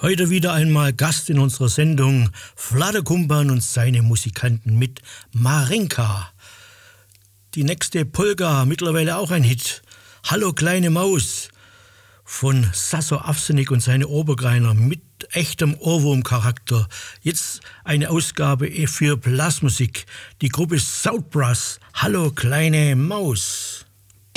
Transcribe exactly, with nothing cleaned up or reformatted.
Heute wieder einmal Gast in unserer Sendung Fladekumpan und seine Musikanten mit Marinka. Die nächste Polka, mittlerweile auch ein Hit. Hallo kleine Maus von Sasso Avsenik und seine Obergreiner mit echtem Ohrwurmcharakter. Jetzt eine Ausgabe für Blasmusik. Die Gruppe Southbrass. Hallo kleine Maus.